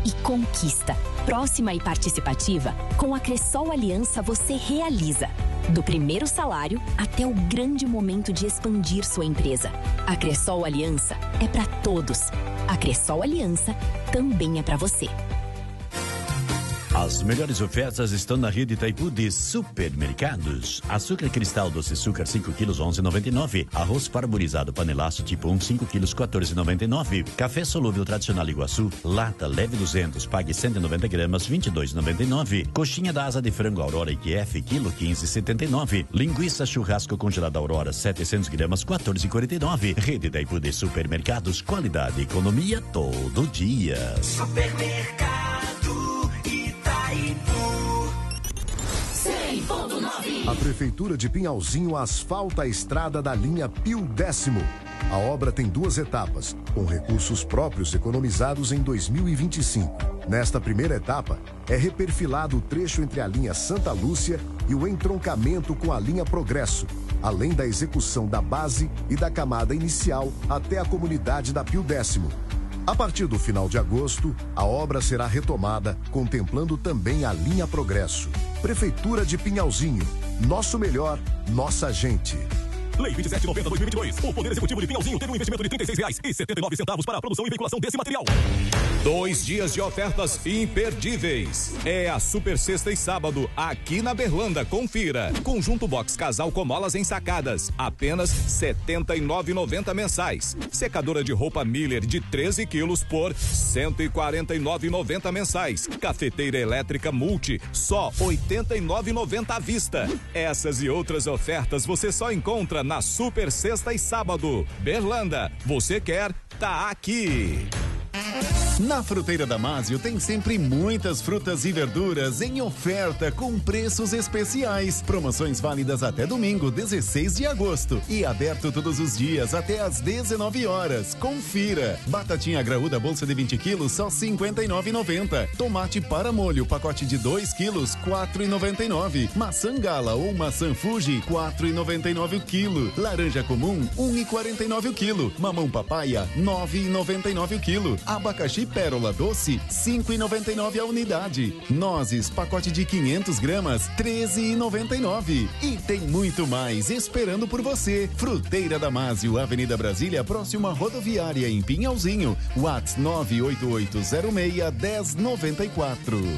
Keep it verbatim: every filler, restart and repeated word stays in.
e conquista. Próxima e participativa, com a Cressol Aliança você realiza. Do primeiro salário até o grande momento de expandir sua empresa. A Cressol Aliança é para todos. A Cressol Aliança também é para você. As melhores ofertas estão na rede Itaipu de supermercados. Açúcar cristal doce açúcar cinco quilos onze e noventa e nove. Arroz parborizado panelaço tipo um cinco quilos quatorze e noventa e nove. Café solúvel tradicional Iguaçu lata leve duzentos, pague cento e noventa gramas vinte e dois e noventa e nove. Coxinha da asa de frango Aurora I Q F quilo quinze e setenta e nove. Linguiça churrasco congelada Aurora setecentos gramas quatorze e quarenta e nove. Rede Itaipu de supermercados, qualidade e economia todo dia. Supermercado A Prefeitura de Pinhalzinho asfalta a estrada da linha Pio Décimo. A obra tem duas etapas, com recursos próprios economizados em dois mil e vinte e cinco. Nesta primeira etapa, é reperfilado o trecho entre a linha Santa Lúcia e o entroncamento com a linha Progresso, além da execução da base e da camada inicial até a comunidade da Pio Décimo. A partir do final de agosto, a obra será retomada, contemplando também a linha Progresso. Prefeitura de Pinhalzinho. Nosso melhor, nossa gente. Lei vinte e sete noventa barra dois mil e vinte e dois. O Poder Executivo de Pinhalzinho teve um investimento de trinta e seis reais e setenta e nove centavos para a produção e veiculação desse material. Dois dias de ofertas imperdíveis. É a Super Sexta e Sábado, aqui na Berlanda. Confira. Conjunto box casal com molas ensacadas, apenas setenta e nove reais e noventa centavos mensais. Secadora de roupa Miller de treze quilos por cento e quarenta e nove reais e noventa centavos mensais. Cafeteira elétrica Multi, só oitenta e nove reais e noventa centavos à vista. Essas e outras ofertas você só encontra na Super Sexta e Sábado. Berlanda, você quer, tá aqui. Na Fruteira Damásio tem sempre muitas frutas e verduras em oferta com preços especiais. Promoções válidas até domingo, dezesseis de agosto. E aberto todos os dias até às dezenove horas. Confira. Batatinha graúda bolsa de vinte quilos, só cinquenta e nove reais e noventa centavos. Tomate para molho, pacote de dois quilos, quatro reais e noventa e nove centavos. Maçã Gala ou maçã Fuji, quatro reais e noventa e nove centavos o quilo. Laranja comum, um real e quarenta e nove centavos o quilo. Mamão papaya, nove reais e noventa e nove centavos o quilo. Abacaxi Pérola doce, cinco reais e noventa e nove centavos a unidade. Nozes, pacote de quinhentas gramas, treze reais e noventa e nove centavos. E tem muito mais esperando por você. Fruteira Damásio, Avenida Brasília, próxima rodoviária em Pinhalzinho. WhatsApp nove oito oito zero seis um zero nove quatro.